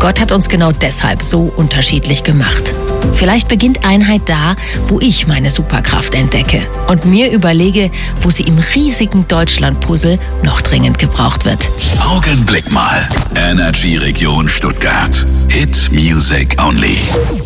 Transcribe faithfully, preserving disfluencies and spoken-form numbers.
Gott hat uns genau deshalb so unterschiedlich gemacht. Vielleicht beginnt Einheit da, wo ich meine Superkraft entdecke und mir überlege, wo sie im riesigen Deutschland-Puzzle noch dringend gebraucht wird. Augenblick mal. Energy Region Stuttgart. Hit Music Only.